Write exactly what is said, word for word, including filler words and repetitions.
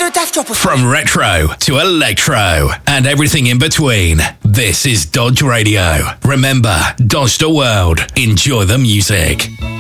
do a daft drop of From retro to electro and everything in between, this is Dodge Radio. Remember, Dodge the world. Enjoy the music.